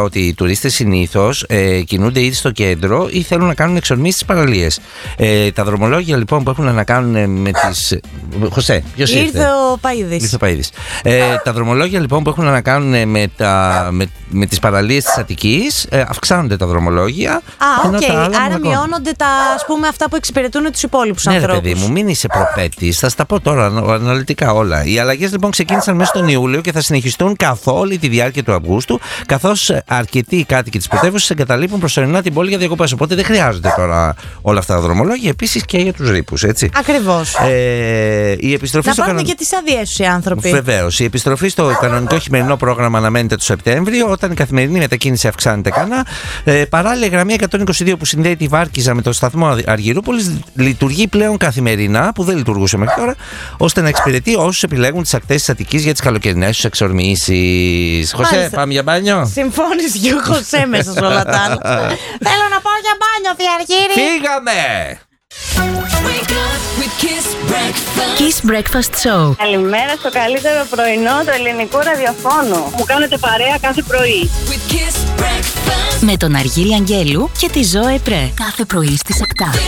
ότι οι τουρίστες συνήθως κινούνται ήδη στο κέντρο ή θέλουν να κάνουν εξορμήσεις στις παραλίες. Τα δρομολόγια λοιπόν που έχουν να κάνουν με τις. Χωσέ, ποιος ήρθε? Ήρθε ο Παΐδης. Τα δρομολόγια λοιπόν που έχουν να κάνουν με τις παραλίες της Αττικής, αυξάνονται τα δρομολόγια. Άρα μειώνονται ας πούμε, αυτά που εξυπηρετούν τους υπόλοιπους ανθρώπους. Ναι, παιδί μου, μην είσαι προπέτης. Θα στα πω τώρα αναλυτικά όλα. Οι αλλαγές λοιπόν ξεκίνησαν μέσα στον Ιούλιο και θα συνεχιστούν καθ' όλη τη διάρκεια του Αυγούστου, καθώς αρκετοί κάτοικοι της πρωτεύουσας εγκαταλείπουν προσωρινά την πόλη για διακοπές. Οπότε δεν χρειάζονται τώρα όλα αυτά τα δρομολόγια. Επίσης και για τους ρήπους, έτσι. Ακριβώς. Να πάρουν και τις αδειές τους οι άνθρωποι. Βεβαίως. Η επιστροφή στο κανονικό χειμερινό πρόγραμμα αναμένεται το Σεπτέμβριο, όταν η καθημερινή μετακίνηση αυξάνεται κανά. Παράλληλα, η γραμμή 122 που συνδέει τη Βάρκιζα με το σταθμό Αργυρούπολης λειτουργεί πλέον καθημερινά, που δεν λειτουργούσε μέχρι τώρα, ώστε να εξυπηρετεί όσους επιλέγουν τις ακτές της Αττικής για τις καλοκαιρινές τους εξορμήσεις. Χωσέ, πάμε για μπάνιο. Συμφώνησε και ο Χωσέ μέσα σε όλα τα άλλα. Θέλω να πάω για μπάνιο, Διαργύρη. Φύγαμε! Kiss Breakfast Show. Καλημέρα στο καλύτερο πρωινό του ελληνικού ραδιοφώνου. Μου κάνετε παρέα κάθε πρωί. Με τον Αργύρη Αγγέλου και τη Ζωέ Πρέ. Κάθε πρωί στις 7.